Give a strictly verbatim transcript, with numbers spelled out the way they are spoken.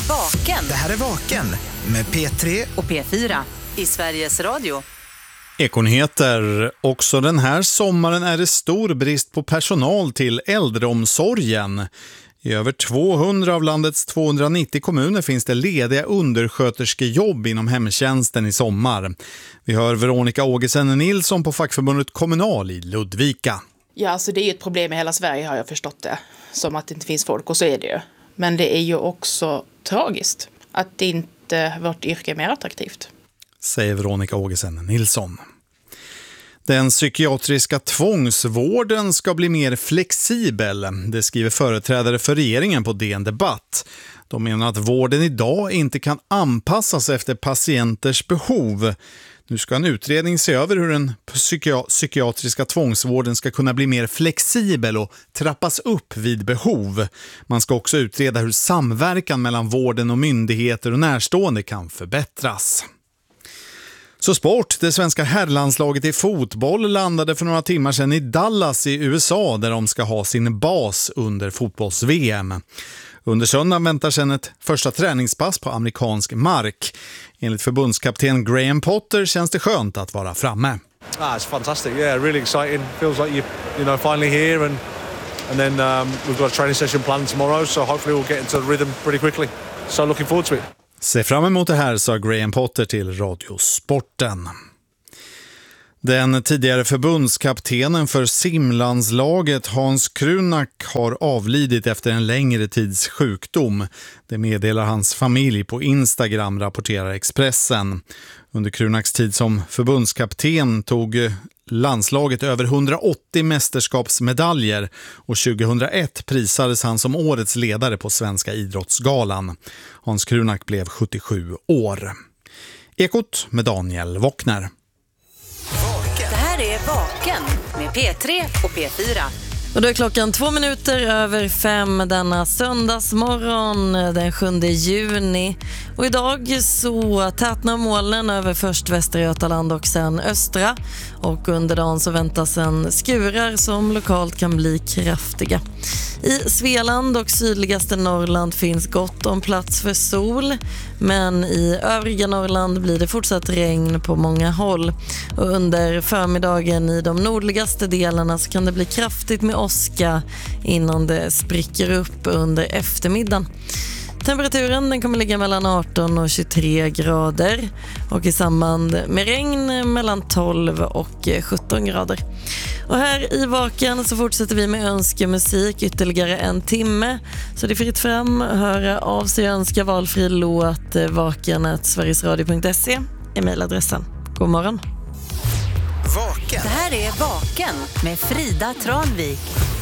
Vaken. Det här är Vaken med P tre och P fyra i Sveriges Radio. Ekonyheter. Också den här sommaren är det stor brist på personal till äldreomsorgen. I över tvåhundra av landets tvåhundranittio kommuner finns det lediga undersköterskejobb inom hemtjänsten i sommar. Vi hör Veronica Ågesen Nilsson på fackförbundet Kommunal i Ludvika. Ja, alltså det är ju ett problem i hela Sverige, har jag förstått det. Som att det inte finns folk, och så är det ju. Men det är ju också tragiskt att inte vårt yrke är mer attraktivt. Säger Veronica Ågesen Nilsson. Den psykiatriska tvångsvården ska bli mer flexibel. Det skriver företrädare för regeringen på D N Debatt. De menar att vården idag inte kan anpassas efter patienters behov. Nu ska en utredning se över hur den psyki- psykiatriska tvångsvården ska kunna bli mer flexibel och trappas upp vid behov. Man ska också utreda hur samverkan mellan vården och myndigheter och närstående kan förbättras. Så sport, det svenska herrlandslaget i fotboll landade för några timmar sedan i Dallas i U S A där de ska ha sin bas under fotbolls-V M. Under söndagen väntar sedan ett första träningspass på amerikansk mark. Enligt förbundskapten Graham Potter känns det skönt att vara framme. Ah, it's fantastic, yeah, really exciting. Feels like you, you know, finally here, and and then um, we've got a training session planned tomorrow, so hopefully we'll get into the rhythm pretty quickly. So looking forward to it. Se fram emot det här, sa Graham Potter till Radiosporten. Den tidigare förbundskaptenen för simlandslaget Hans Krunak har avlidit efter en längre tids sjukdom. Det meddelar hans familj på Instagram, rapporterar Expressen. Under Krunaks tid som förbundskapten tog landslaget över hundraåttio mästerskapsmedaljer och tjugohundraett prisades han som årets ledare på Svenska idrottsgalan. Hans Krunak blev sjuttiosju år. Ekot med Daniel Wockner. Det här är Vaken med P tre och P fyra. Och då är klockan två minuter över fem denna söndagsmorgon den sjunde juni. Och idag så tätnar molnen över först Västra Götaland och sen östra. Och under dagen så väntas en skurar som lokalt kan bli kraftiga. I Svealand och sydligaste Norrland finns gott om plats för sol. Men i övriga Norrland blir det fortsatt regn på många håll. Och under förmiddagen i de nordligaste delarna så kan det bli kraftigt med åska innan det spricker upp under eftermiddagen. Temperaturen den kommer ligga mellan arton och tjugotre grader och i samband med regn mellan tolv och sjutton grader. Och här i Vaken så fortsätter vi med önskemusik ytterligare en timme. Så det är fritt fram att höra av sig och önska valfri låt vaken at sverigesradio punkt se är mejladressen. God morgon. Vaken. Det här är Vaken med Frida Tranvik.